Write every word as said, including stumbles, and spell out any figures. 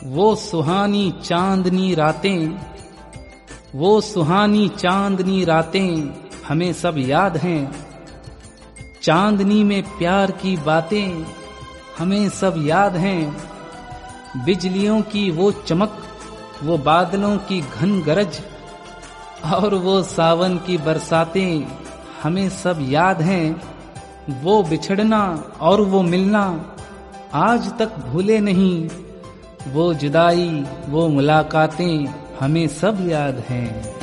वो सुहानी चांदनी रातें, वो सुहानी चांदनी रातें हमें सब याद हैं। चांदनी में प्यार की बातें हमें सब याद हैं। बिजलियों की वो चमक, वो बादलों की घन गरज और वो सावन की बरसातें हमें सब याद हैं। वो बिछड़ना और वो मिलना आज तक भूले नहीं। वो जुदाई, वो मुलाकातें हमें सब याद हैं।